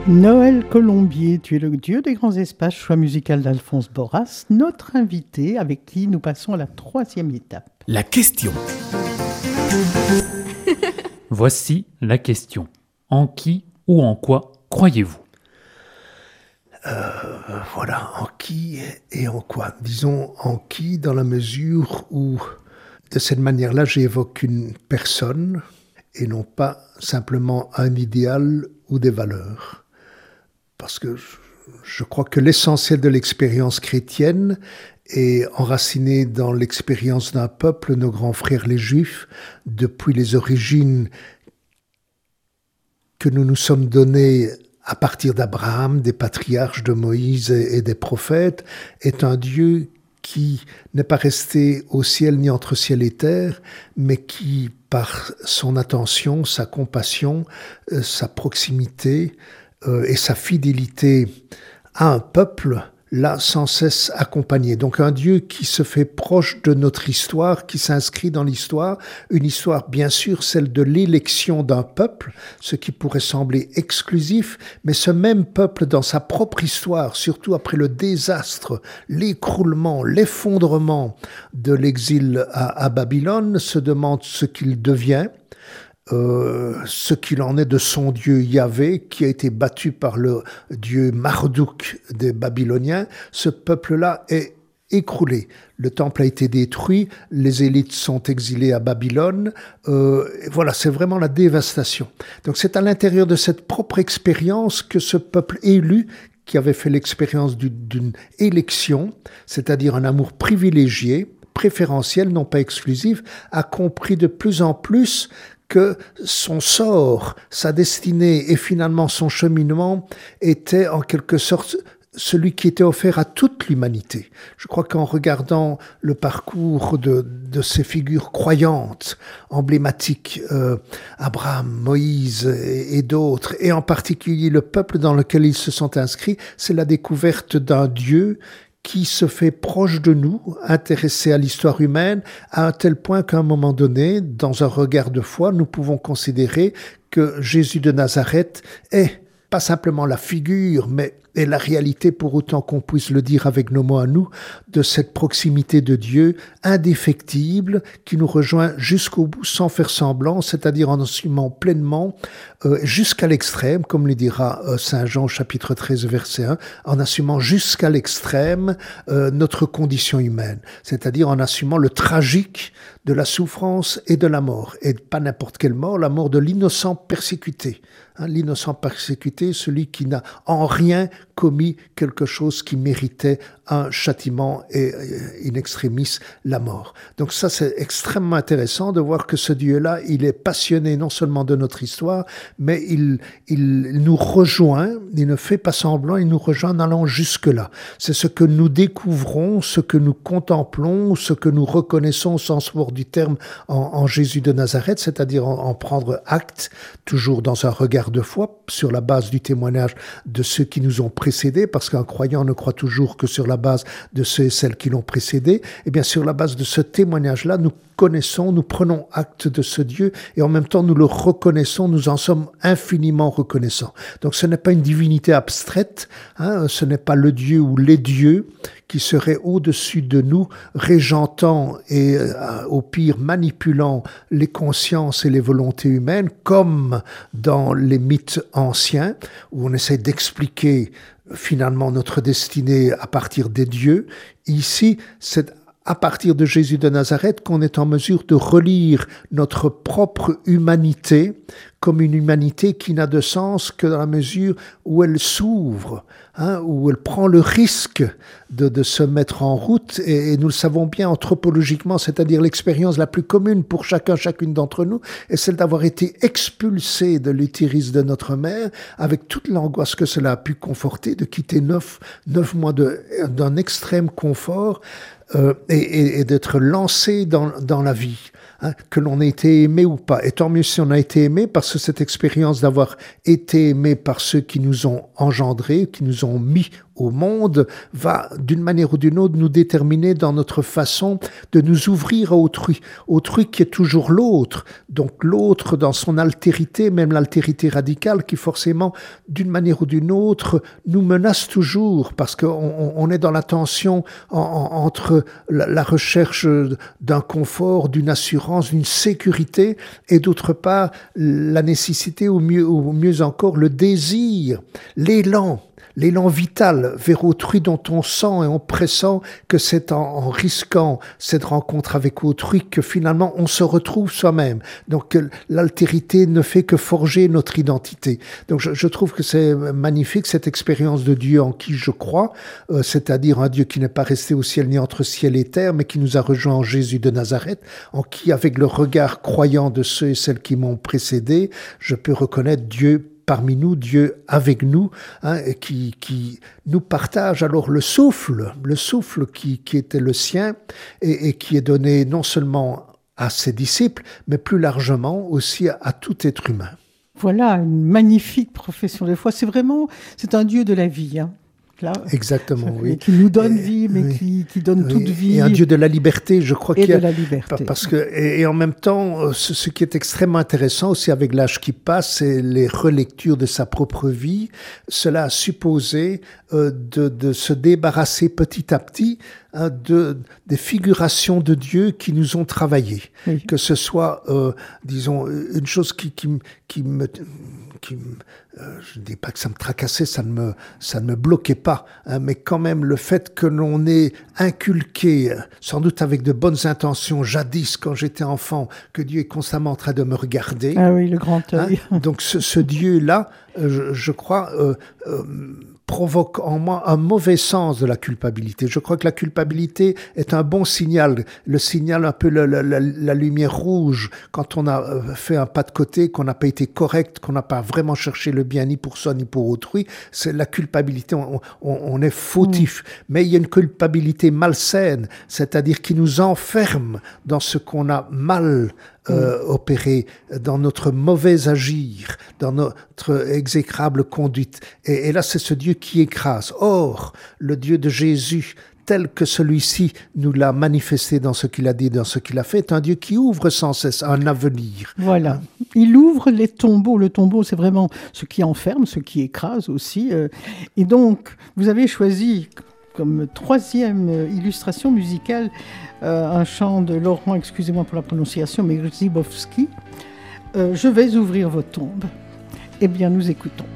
Noël Colombier, tu es le dieu des grands espaces, choix musical d'Alphonse Borras, notre invité avec qui nous passons à la troisième étape. La question. Voici la question. En qui ou en quoi croyez-vous ? Voilà, en qui et en quoi. Disons en qui dans la mesure où, de cette manière-là, j'évoque une personne et non pas simplement un idéal ou des valeurs. Parce que je crois que l'essentiel de l'expérience chrétienne est enraciné dans l'expérience d'un peuple, nos grands frères les Juifs, depuis les origines que nous nous sommes données à partir d'Abraham, des patriarches, de Moïse et des prophètes, est un Dieu qui n'est pas resté au ciel ni entre ciel et terre, mais qui, par son attention, sa compassion, sa proximité et sa fidélité à un peuple, l'a sans cesse accompagné. Donc un Dieu qui se fait proche de notre histoire, qui s'inscrit dans l'histoire, une histoire bien sûr celle de l'élection d'un peuple, ce qui pourrait sembler exclusif, mais ce même peuple dans sa propre histoire, surtout après le désastre, l'écroulement, l'effondrement de l'exil à Babylone, se demande ce qu'il devient. Ce qu'il en est de son dieu Yahvé, qui a été battu par le dieu Marduk des Babyloniens. Ce peuple-là est écroulé. Le temple a été détruit, les élites sont exilées à Babylone. Voilà, c'est vraiment la dévastation. Donc c'est à l'intérieur de cette propre expérience que ce peuple élu, qui avait fait l'expérience d'une élection, c'est-à-dire un amour privilégié, préférentiel, non pas exclusif, a compris de plus en plus que son sort, sa destinée et finalement son cheminement était en quelque sorte celui qui était offert à toute l'humanité. Je crois qu'en regardant le parcours de ces figures croyantes, emblématiques, Abraham, Moïse et d'autres, et en particulier le peuple dans lequel ils se sont inscrits, c'est la découverte d'un Dieu qui se fait proche de nous, intéressé à l'histoire humaine, à un tel point qu'à un moment donné, dans un regard de foi, nous pouvons considérer que Jésus de Nazareth est pas simplement la figure, mais est la réalité, pour autant qu'on puisse le dire avec nos mots à nous, de cette proximité de Dieu indéfectible qui nous rejoint jusqu'au bout sans faire semblant, c'est-à-dire en assumant pleinement jusqu'à l'extrême, comme le dira Saint Jean chapitre 13 verset 1, en assumant jusqu'à l'extrême notre condition humaine, c'est-à-dire en assumant le tragique de la souffrance et de la mort, et pas n'importe quelle mort, la mort de l'innocent persécuté. L'innocent persécuté, celui qui n'a en rien commis quelque chose qui méritait un châtiment et in extremis la mort. Donc ça, c'est extrêmement intéressant de voir que ce Dieu-là, il est passionné non seulement de notre histoire, mais il nous rejoint, il ne fait pas semblant, il nous rejoint en allant jusque-là. C'est ce que nous découvrons, ce que nous contemplons, ce que nous reconnaissons au sens fort du terme en Jésus de Nazareth, c'est-à-dire en prendre acte, toujours dans un regard de foi, sur la base du témoignage de ceux qui nous ont précédés, parce qu'un croyant ne croit toujours que sur la base de ceux et celles qui l'ont précédé. Et bien sur la base de ce témoignage-là, nous connaissons, nous prenons acte de ce Dieu et en même temps nous le reconnaissons, nous en sommes infiniment reconnaissants. Donc ce n'est pas une divinité abstraite, ce n'est pas le Dieu ou les dieux qui seraient au-dessus de nous, régentant et au pire manipulant les consciences et les volontés humaines, comme dans les mythes anciens, où on essaie d'expliquer finalement notre destinée à partir des dieux. Ici, c'est à partir de Jésus de Nazareth qu'on est en mesure de relire notre propre humanité comme une humanité qui n'a de sens que dans la mesure où elle s'ouvre, où elle prend le risque de se mettre en route. Et nous le savons bien anthropologiquement, c'est-à-dire l'expérience la plus commune pour chacune d'entre nous, est celle d'avoir été expulsé de l'utérus de notre mère, avec toute l'angoisse que cela a pu conforter, de quitter 9 mois d'un extrême confort, et d'être lancé dans la vie, que l'on ait été aimé ou pas. Et tant mieux si on a été aimé, parce que cette expérience d'avoir été aimé par ceux qui nous ont engendrés, qui nous ont mis au monde va, d'une manière ou d'une autre, nous déterminer dans notre façon de nous ouvrir à autrui qui est toujours l'autre. Donc l'autre dans son altérité, même l'altérité radicale, qui forcément, d'une manière ou d'une autre, nous menace toujours, parce qu'on est dans la tension entre la recherche d'un confort, d'une assurance, d'une sécurité, et d'autre part, la nécessité, ou mieux encore, le désir, l'élan vital vers autrui dont on sent et on pressent que c'est en risquant cette rencontre avec autrui que finalement on se retrouve soi-même. Donc l'altérité ne fait que forger notre identité. Donc je trouve que c'est magnifique cette expérience de Dieu en qui je crois, c'est-à-dire un Dieu qui n'est pas resté au ciel ni entre ciel et terre, mais qui nous a rejoints en Jésus de Nazareth, en qui, avec le regard croyant de ceux et celles qui m'ont précédé, je peux reconnaître Dieu parmi nous, Dieu avec nous, et qui nous partage alors le souffle qui était le sien et qui est donné non seulement à ses disciples, mais plus largement aussi à tout être humain. Voilà, une magnifique profession de foi. C'est un Dieu de la vie, hein. Là, exactement, oui. Qui nous donne vie, mais oui, qui donne toute vie. Et un Dieu de la liberté, je crois qu'il y a... Et de la liberté. Parce que, et en même temps, ce qui est extrêmement intéressant aussi avec l'âge qui passe, c'est les relectures de sa propre vie. Cela a supposé de se débarrasser petit à petit des figurations de Dieu qui nous ont travaillé. Oui. Que ce soit, disons, une chose qui me je ne dis pas que ça me tracassait, ça ne me bloquait pas, hein, mais quand même le fait que l'on ait inculqué, sans doute avec de bonnes intentions, jadis quand j'étais enfant, que Dieu est constamment en train de me regarder. Ah oui, le grand œil. Hein, donc ce Dieu-là, je crois, provoque en moi un mauvais sens de la culpabilité. Je crois que la culpabilité est un bon signal, le signal un peu la lumière rouge quand on a fait un pas de côté, qu'on n'a pas été correct, qu'on n'a pas vraiment cherché le bien ni pour soi ni pour autrui. C'est la culpabilité, on est fautif. Mais il y a une culpabilité malsaine, c'est-à-dire qui nous enferme dans ce qu'on a mal opéré, dans notre mauvais agir, dans notre exécrable conduite. Et là, c'est ce Dieu qui écrase. Or, le Dieu de Jésus, tel que celui-ci nous l'a manifesté dans ce qu'il a dit, dans ce qu'il a fait, est un Dieu qui ouvre sans cesse un avenir. Voilà. Il ouvre les tombeaux. Le tombeau, c'est vraiment ce qui enferme, ce qui écrase aussi. Et donc, vous avez choisi comme troisième illustration musicale un chant de Laurent, excusez-moi pour la prononciation, mais Grzybowski, « Je vais ouvrir vos tombes ». Eh bien, nous écoutons.